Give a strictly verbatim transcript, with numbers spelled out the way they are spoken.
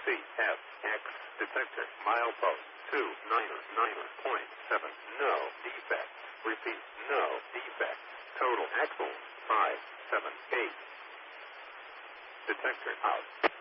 C F X detector milepost two niner niner point seven. No defect. Repeat, no defect. Total axle five seven eight. Detector out.